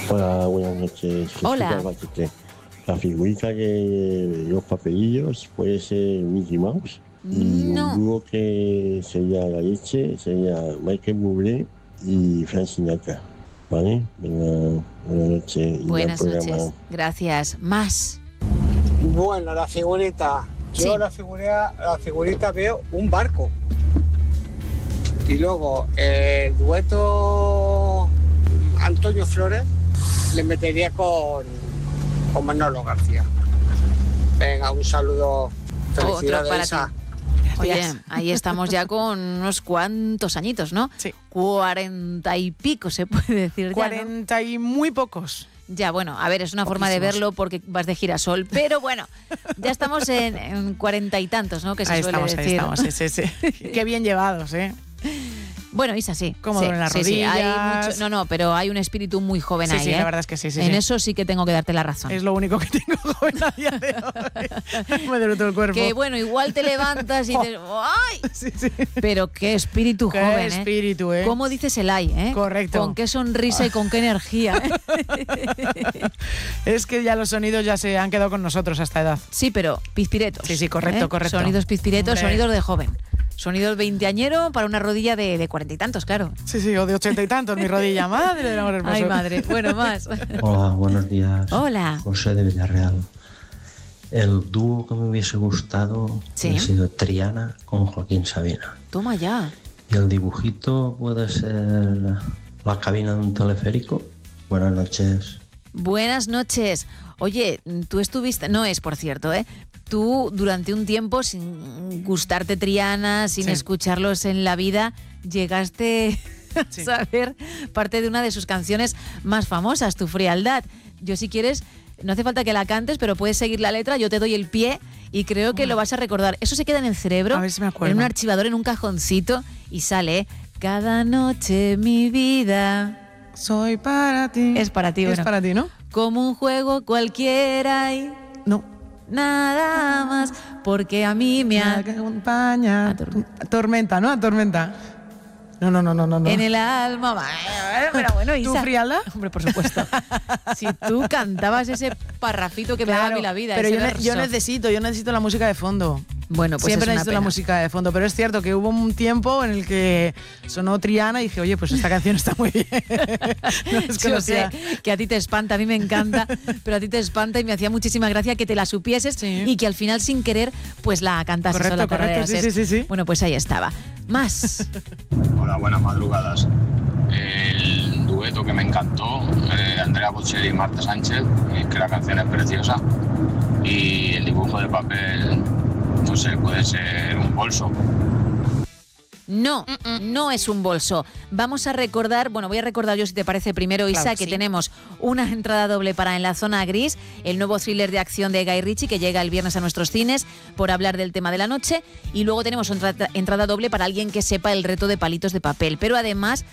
Hola, buenas noches. Hola. La figurita de los papelillos puede ser Mickey Mouse. Y No. un dúo que sería la leche, sería Michael Bublé y Frank Sinatra. ¿Vale? Venga, buenas noches. Y Buenas buen programa. noches. Gracias. Más. Bueno, la figurita. Yo Sí. la figurita veo un barco. Y luego el dueto Antonio Flores le metería con Manolo García. Venga, un saludo. Otro Felicidades, para Isa. ti. Oye, ahí estamos ya con unos cuantos añitos, ¿no? Sí. 40 y pico se puede decir ya, ¿no? 40 y muy pocos. Ya, bueno, a ver, es una forma de Poquísimos. verlo porque vas de girasol, pero bueno, ya estamos en 40 y tantos, ¿no? Que se Ahí suele estamos, decir. sí. Qué bien llevados, ¿eh? Bueno, Isa, sí. Cómodo sí, en las sí, sí, hay rodillas. no, pero hay un espíritu muy joven Sí, ahí, sí, ¿eh? la verdad es que sí. En eso sí que tengo que darte la razón. Es lo único que tengo joven a día de hoy. Me duele todo el cuerpo. Que bueno, igual te levantas y dices, ¡ay! Sí. Pero qué espíritu Qué joven, espíritu, ¿eh? ¿Cómo dices el ay, eh? Correcto. Con qué sonrisa y con qué energía, ¿eh? Es que ya los sonidos ya se han quedado con nosotros a esta edad. Sí, pero pizpiretos. Sí, correcto. Sonidos pizpiretos, Hombre. sonidos de joven. Sonidos veinteañero para una rodilla de 40 y tantos, claro. Sí, o de 80 y tantos, mi rodilla. Madre del amor hermoso. Ay, madre. Bueno, más. Hola, buenos días. Hola. José de Villarreal. El dúo que me hubiese gustado Sí. ha sido Triana con Joaquín Sabina. Toma ya. Y el dibujito puede ser la cabina de un teleférico. Buenas noches. Buenas noches. Oye, tú estuviste, no es por cierto, tú durante un tiempo sin gustarte Triana, sin Sí. escucharlos en la vida, llegaste a Sí. saber parte de una de sus canciones más famosas, Tu frialdad. Yo si quieres, no hace falta que la cantes, pero puedes seguir la letra, yo te doy el pie y creo que lo vas a recordar. Eso se queda en el cerebro, A ver si me acuerdo. en un archivador, en un cajoncito y sale, cada noche mi vida Soy para ti. es para ti, Es bueno. para ti, ¿no? Como un juego cualquiera y No. nada más, porque a mí me acompaña. Tormenta. Atormenta. No. en el alma. Pero bueno, ¿Tu Isa. frialdad? Hombre, por supuesto. Si tú cantabas ese parrafito que me daba a mí la vida. pero ese yo verso. necesito la música de fondo. Bueno, pues Siempre es una necesito la pena. música de fondo, pero es cierto que hubo un tiempo en el que sonó Triana y dije, oye, pues esta canción está muy bien. No es que Yo lo sé sea. que a ti te espanta, a mí me encanta, pero a ti te espanta y me hacía muchísima gracia que te la supieses Sí. y que al final sin querer pues la cantases o la Correcto, tarareases. sí. Bueno, pues ahí estaba. Más. Hola, buenas madrugadas. El dueto que me encantó, Andrea Bocelli y Marta Sánchez, es que la canción es preciosa. Y el dibujo de papel, no sé, puede ser un bolso. No, no es un bolso. Vamos a recordar, bueno, voy a recordar yo si te parece primero, Isa, Claro, que sí. tenemos una entrada doble para En la Zona Gris, el nuevo thriller de acción de Guy Ritchie que llega el viernes a nuestros cines por hablar del tema de la noche, y luego tenemos otra entrada doble para alguien que sepa el reto de palitos de papel. Pero además